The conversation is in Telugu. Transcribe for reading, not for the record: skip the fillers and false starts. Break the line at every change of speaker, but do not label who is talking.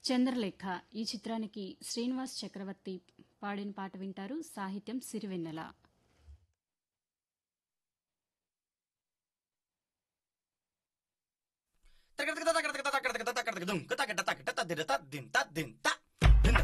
చంద్రలేఖ ఈ చిత్రానికి శ్రీనివాస్ చక్రవర్తి పాడిన పాట వింటారు. సాహిత్యం సిరివెన్నెల.